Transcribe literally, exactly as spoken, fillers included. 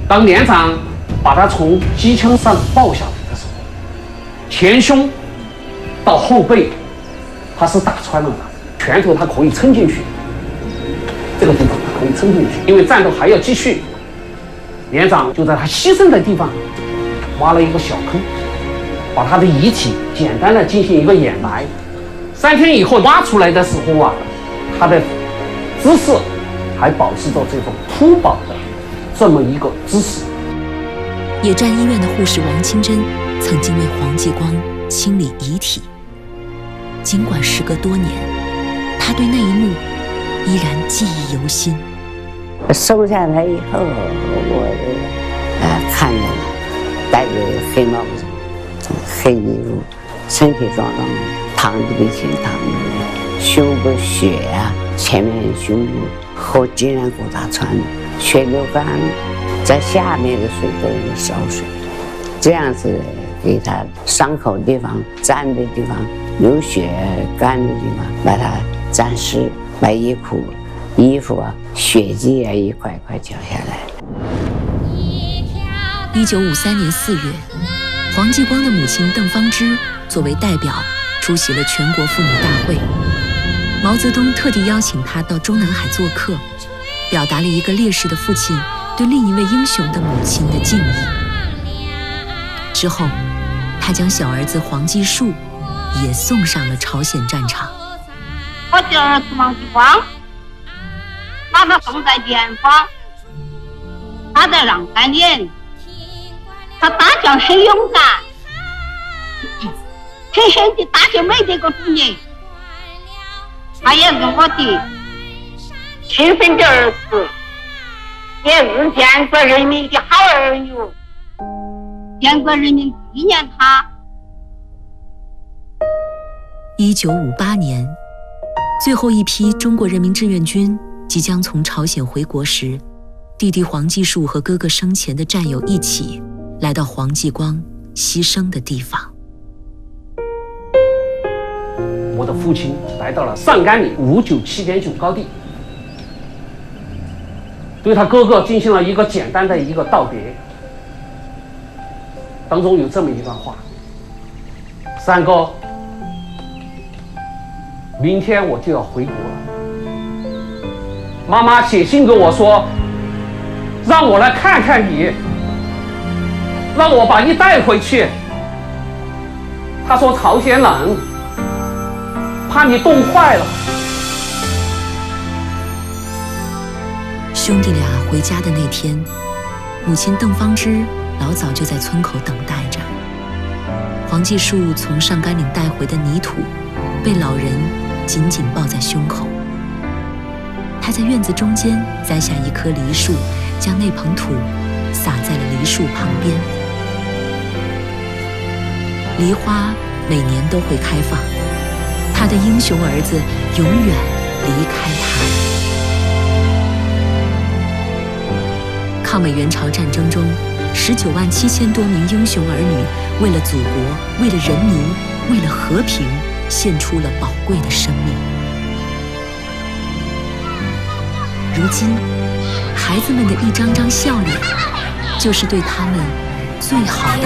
当连长把他从机枪上抱下来的时候，前胸到后背他是打穿了的，拳头他可以撑进去，这个地方他可以撑进去，因为战斗还要继续。连长就在他牺牲的地方挖了一个小坑，把他的遗体简单的进行一个掩埋。三天以后挖出来的时候啊，他的姿势还保持着这种秃宝的这么一个姿势。 野战医院的护士王清珍曾经为黄继光清理遗体，尽管时隔多年，她对那一幕依然记忆犹新。 收下来以后，我呃看着戴着黑帽子、黑衣服，身体壮壮，躺着不行，躺着，胸部血啊，前面胸部和筋软骨打穿，血流干，在下面的水都有烧水，这样子给他伤口地方、粘的地方、流血干的地方，把它沾湿，把衣裤、衣服啊、血迹啊一块块绞下来。 一九五三年四月，黄继光的母亲邓芳芝作为代表出席了全国妇女大会。毛泽东特地邀请她到中南海做客，表达了一个烈士的父亲对另一位英雄的母亲的敬意。之后，他将小儿子黄继树也送上了朝鲜战场。 我的儿子王继光，把他送在边防，他在让三年，他打仗很勇敢，狠狠地打救每一个妇女。他也是我的亲生的儿子，也是建国人民的好儿女。建国人民纪念他。 一九五八年，最后一批中国人民志愿军即将从朝鲜回国时，弟弟黄继树和哥哥生前的战友一起来到黄继光牺牲的地方。 我的父亲来到了上甘岭五九七点九高地，对他哥哥进行了一个简单的一个道别。当中有这么一段话：三哥，明天我就要回国了。妈妈写信给我说，让我来看看你，让我把你带回去。她说朝鲜冷，怕你冻坏了。 兄弟俩回家的那天，母亲邓芳芝老早就在村口等待着。黄继树从上甘岭带回的泥土被老人紧紧抱在胸口。他在院子中间栽下一棵梨树，将那捧土撒在了梨树旁边。梨花每年都会开放，他的英雄儿子永远离开他。抗美援朝战争中，十九万七千多名英雄儿女为了祖国、为了人民、为了和平，献出了宝贵的生命。如今，孩子们的一张张笑脸，就是对他们最好的